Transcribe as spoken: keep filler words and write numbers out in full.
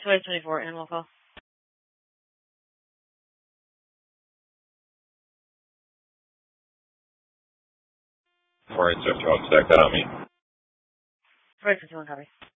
twenty twenty-four animal call. four eight six one, stack that on me. four eight six one, copy.